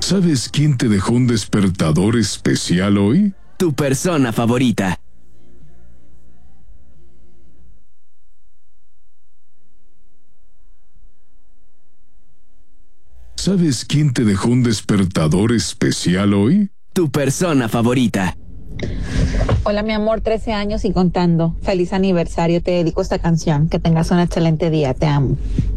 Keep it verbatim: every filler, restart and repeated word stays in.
¿Sabes quién te dejó un despertador especial hoy? Tu persona favorita. ¿Sabes quién te dejó un despertador especial hoy? Tu persona favorita. Hola, mi amor, trece años y contando. Feliz aniversario, te dedico esta canción. Que tengas un excelente día, te amo.